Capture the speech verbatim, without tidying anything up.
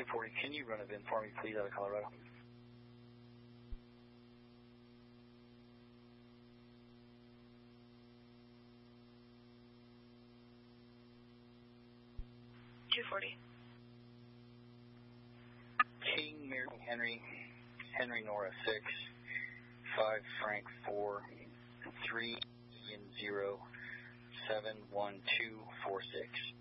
two forty, can you run a V I N for me, please, out of Colorado? two forty. King, Mary, Henry, Henry, Nora, six, five, Frank, four, three, Ian, zero, seven, one, two, four, six.